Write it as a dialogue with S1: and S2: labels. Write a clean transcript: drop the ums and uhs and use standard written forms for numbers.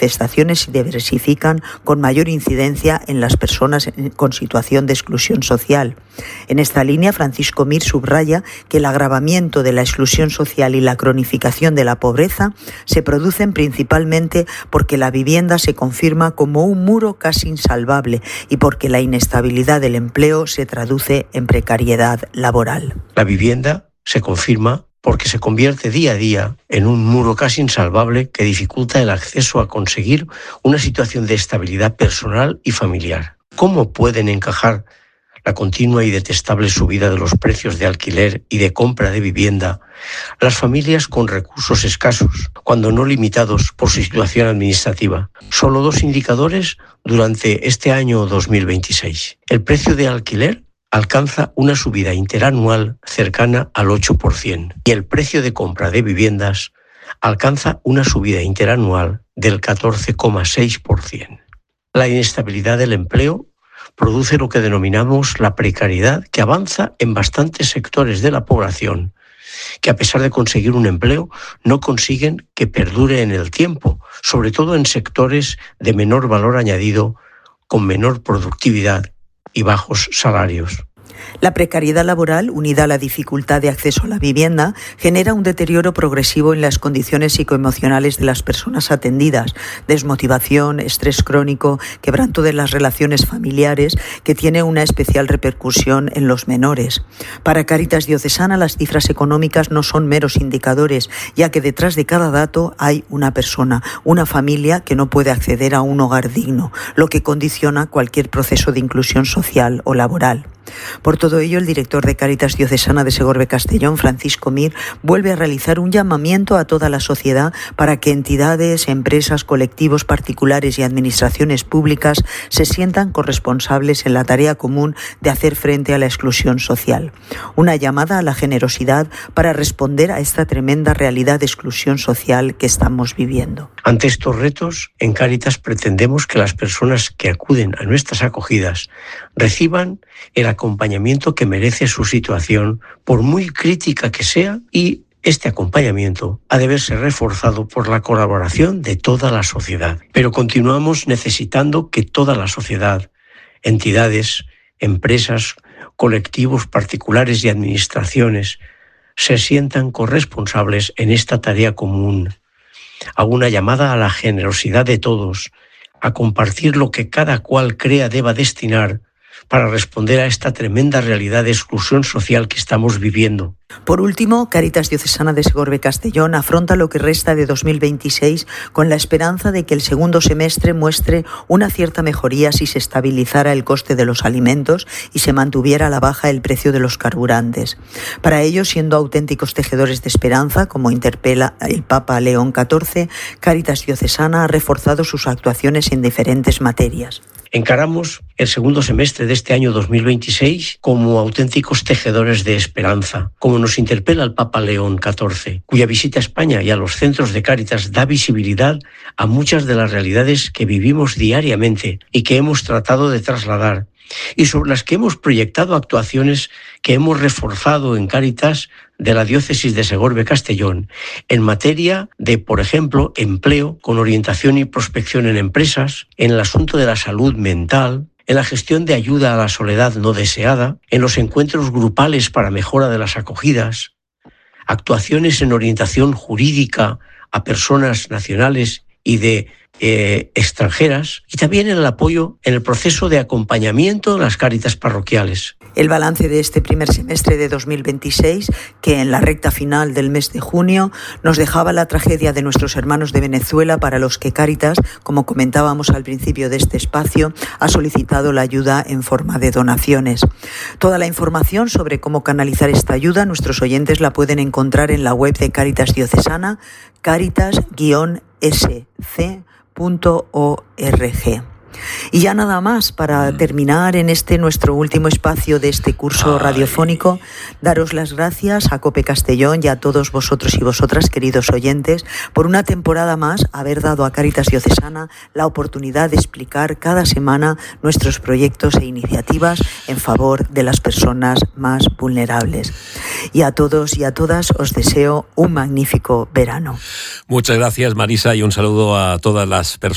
S1: manifestaciones se diversifican con mayor incidencia en las personas con situación de exclusión social. En esta línea, Francisco Mir subraya que el agravamiento de la exclusión social y la cronificación de la pobreza se producen principalmente porque la vivienda se confirma como un muro casi insalvable y porque la inestabilidad del empleo se traduce en precariedad laboral.
S2: La vivienda se confirma porque se convierte día a día en un muro casi insalvable que dificulta el acceso a conseguir una situación de estabilidad personal y familiar. ¿Cómo pueden encajar la continua y detestable subida de los precios de alquiler y de compra de vivienda las familias con recursos escasos, cuando no limitados por su situación administrativa? Solo 2 indicadores durante este año 2026. El precio de alquiler alcanza una subida interanual cercana al 8% y el precio de compra de viviendas alcanza una subida interanual del 14,6%. La inestabilidad del empleo produce lo que denominamos la precariedad, que avanza en bastantes sectores de la población, que a pesar de conseguir un empleo no consiguen que perdure en el tiempo, sobre todo en sectores de menor valor añadido, con menor productividad y bajos salarios.
S1: La precariedad laboral, unida a la dificultad de acceso a la vivienda, genera un deterioro progresivo en las condiciones psicoemocionales de las personas atendidas, desmotivación, estrés crónico, quebranto de las relaciones familiares, que tiene una especial repercusión en los menores. Para Cáritas Diocesana, las cifras económicas no son meros indicadores, ya que detrás de cada dato hay una persona, una familia que no puede acceder a un hogar digno, lo que condiciona cualquier proceso de inclusión social o laboral. Por todo ello, el director de Cáritas Diocesana de Segorbe Castellón, Francisco Mir, vuelve a realizar un llamamiento a toda la sociedad para que entidades, empresas, colectivos particulares y administraciones públicas se sientan corresponsables en la tarea común de hacer frente a la exclusión social. Una llamada a la generosidad para responder a esta tremenda realidad de exclusión social que estamos viviendo.
S2: Ante estos retos, en Cáritas pretendemos que las personas que acuden a nuestras acogidas reciban el acompañamiento que merece su situación, por muy crítica que sea, y este acompañamiento ha de verse reforzado por la colaboración de toda la sociedad. Pero continuamos necesitando que toda la sociedad, entidades, empresas, colectivos particulares y administraciones se sientan corresponsables en esta tarea común. Hago una llamada a la generosidad de todos, a compartir lo que cada cual crea deba destinar para responder a esta tremenda realidad de exclusión social que estamos viviendo.
S1: Por último, Cáritas Diocesana de Segorbe Castellón afronta lo que resta de 2026 con la esperanza de que el segundo semestre muestre una cierta mejoría si se estabilizara el coste de los alimentos y se mantuviera a la baja el precio de los carburantes. Para ello, siendo auténticos tejedores de esperanza, como interpela el Papa León XIV, Cáritas Diocesana ha reforzado sus actuaciones en diferentes materias.
S2: Encaramos el segundo semestre de este año 2026 como auténticos tejedores de esperanza, como nos interpela el Papa León XIV, cuya visita a España y a los centros de Cáritas da visibilidad a muchas de las realidades que vivimos diariamente y que hemos tratado de trasladar, y sobre las que hemos proyectado actuaciones que hemos reforzado en Cáritas de la Diócesis de Segorbe Castellón en materia de, por ejemplo, empleo con orientación y prospección en empresas, en el asunto de la salud mental, en la gestión de ayuda a la soledad no deseada, en los encuentros grupales para mejora de las acogidas, actuaciones en orientación jurídica a personas nacionales y de extranjeras, y también en el apoyo en el proceso de acompañamiento de las Cáritas parroquiales.
S1: El balance de este primer semestre de 2026, que en la recta final del mes de junio nos dejaba la tragedia de nuestros hermanos de Venezuela, para los que Cáritas, como comentábamos al principio de este espacio, ha solicitado la ayuda en forma de donaciones. Toda la información sobre cómo canalizar esta ayuda, nuestros oyentes la pueden encontrar en la web de Cáritas Diocesana, caritas-sc.org. Y ya nada más, para terminar en este nuestro último espacio de este curso radiofónico, daros las gracias a COPE Castellón y a todos vosotros y vosotras, queridos oyentes, por una temporada más haber dado a Cáritas Diocesana la oportunidad de explicar cada semana nuestros proyectos e iniciativas en favor de las personas más vulnerables. Y a todos y a todas os deseo un magnífico verano.
S3: Muchas gracias, Marisa, y un saludo a todas las personas